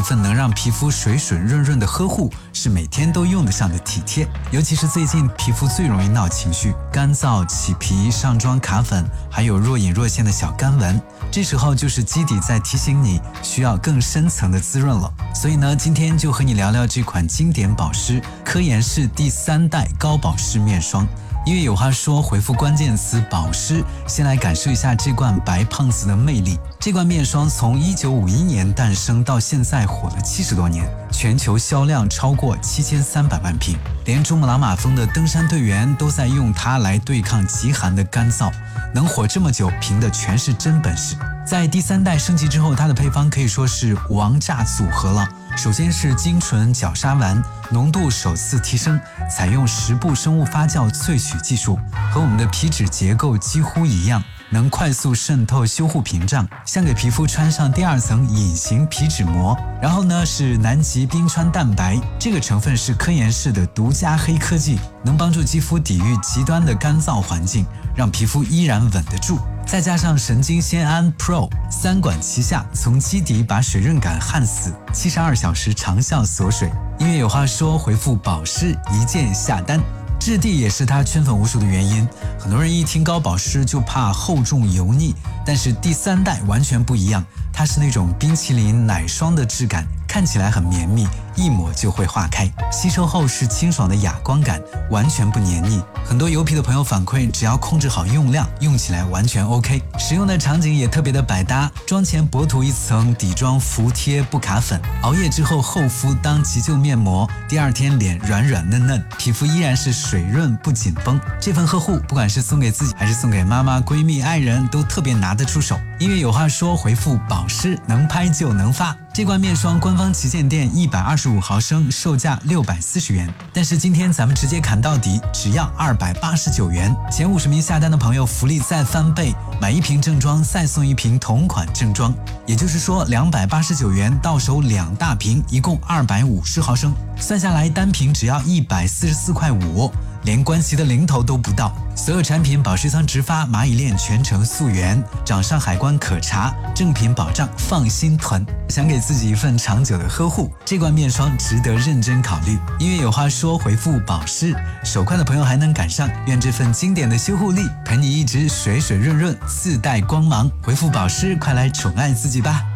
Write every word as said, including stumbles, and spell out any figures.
份能让皮肤水水润润的呵护，是每天都用得上的体贴。尤其是最近皮肤最容易闹情绪，干燥、起皮、上妆卡粉，还有若隐若现的小干纹，这时候就是基底在提醒你需要更深层的滋润了。所以呢，今天就和你聊聊这款经典保湿科颜氏第三代高保湿面霜。因为有话说，回复关键词保湿，先来感受一下这罐白胖子的魅力。这罐面霜从一九五一年诞生到现在火了七十多年，全球销量超过七千三百万瓶，连珠穆朗玛峰的登山队员都在用它来对抗极寒的干燥。能火这么久，凭的全是真本事。在第三代升级之后，它的配方可以说是王炸组合了。首先是精纯角鲨烷，浓度首次提升，采用十步生物发酵萃取技术，和我们的皮脂结构几乎一样，能快速渗透修护屏障，像给皮肤穿上第二层隐形皮脂膜。然后呢是南极冰川蛋白，这个成分是科颜氏的独家黑科技，能帮助肌肤抵御极端的干燥环境，让皮肤依然稳得住。再加上神经酰胺 Pro， 三管齐下，从基底把水润感焊死，七十二小时长效锁水。因为有话说，回复保湿一键下单。质地也是它圈粉无数的原因，很多人一听高保湿就怕厚重油腻，但是第三代完全不一样，它是那种冰淇淋奶霜的质感，看起来很绵密，一抹就会化开，吸收后是清爽的哑光感，完全不黏腻。很多油皮的朋友反馈，只要控制好用量，用起来完全 OK。 使用的场景也特别的百搭，妆前薄涂一层底妆服贴不卡粉，熬夜之后厚敷当急救面膜，第二天脸软软嫩嫩，皮肤依然是水润不紧绷。这份呵护不管是送给自己还是送给妈妈、闺蜜、爱人，都特别拿得出手。因为有话说，回复保湿能拍就能发。这罐面霜官方旗舰店一百二十五毫升，售价六百四十元，但是今天咱们直接砍到底，只要二百八十九元。前五十名下单的朋友福利再翻倍，买一瓶正装再送一瓶同款正装，也就是说两百八十九元到手两大瓶，一共二百五十毫升，算下来单瓶只要一百四十四块五，连关系的零头都不到。所有产品保湿仓直发，蚂蚁链全程溯源，掌上海关可查，正品保障放心囤。想给自己一份长久的呵护，这罐面霜值得认真考虑。因为有话说，回复保湿，手快的朋友还能赶上。愿这份经典的修护力陪你一直水水润润，自带光芒。回复保湿，快来宠爱自己吧。